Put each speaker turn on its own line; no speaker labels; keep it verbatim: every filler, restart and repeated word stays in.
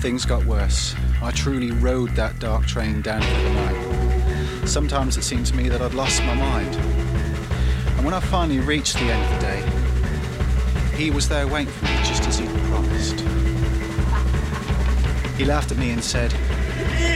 things got worse. I truly rode that dark train down into the night. Sometimes it seemed to me that I'd lost my mind. And when I finally reached the end of the day, he was there waiting for me just as he'd promised. He laughed at me and said,